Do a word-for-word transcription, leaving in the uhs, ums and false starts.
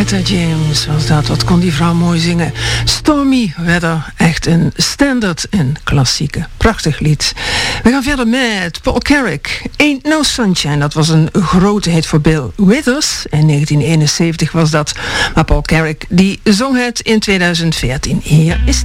Etta James was dat, wat kon die vrouw mooi zingen. Stormy Weather, echt een standaard en klassieke. Prachtig lied. We gaan verder met Paul Carrack. Ain't No Sunshine, dat was een grote hit voor Bill Withers. In negentien eenenzeventig was dat. Maar Paul Carrack, die zong het in tweeduizend veertien. Hier is